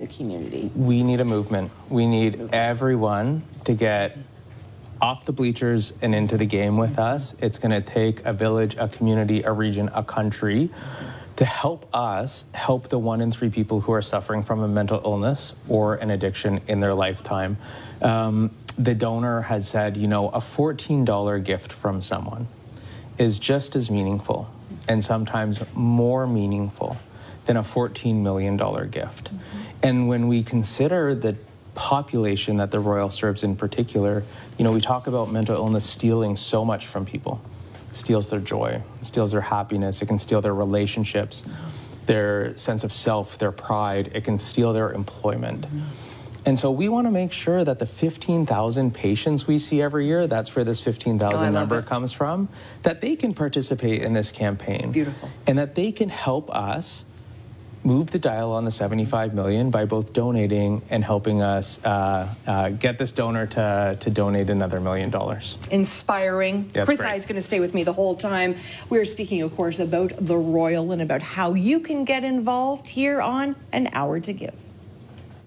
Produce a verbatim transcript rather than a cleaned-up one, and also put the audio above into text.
community? We need a movement. We need everyone to get off the bleachers and into the game with us. It's going to take a village, a community, a region, a country to help us help the one in three people who are suffering from a mental illness or an addiction in their lifetime. Um, the donor has said, you know, a fourteen dollar gift from someone is just as meaningful and sometimes more meaningful than a fourteen million dollar gift. Mm-hmm. And when we consider the population that the Royal serves in particular, you know, we talk about mental illness stealing so much from people. It steals their joy, it steals their happiness, it can steal their relationships, their sense of self, their pride, it can steal their employment. Mm-hmm. And so we want to make sure that the fifteen thousand patients we see every year, that's where this fifteen thousand oh, number it. comes from, that they can participate in this campaign. Beautiful. And that they can help us move the dial on the seventy-five million by both donating and helping us uh, uh, get this donor to, to donate another million dollars. Inspiring. That's Chris great. Hyde's going to stay with me the whole time. We're speaking, of course, about the Royal and about how you can get involved here on An Hour to Give.